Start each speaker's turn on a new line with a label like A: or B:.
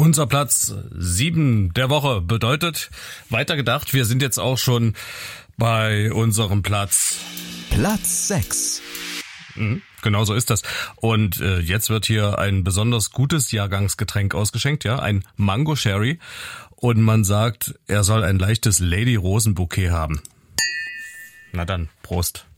A: Unser Platz 7 der Woche bedeutet, weitergedacht, wir sind jetzt auch schon bei unserem Platz
B: 6.
A: Genau so ist das. Und jetzt wird hier ein besonders gutes Jahrgangsgetränk ausgeschenkt, ja, ein Mango Sherry. Und man sagt, er soll ein leichtes Lady-Rosen-Bouquet haben. Na dann, Prost.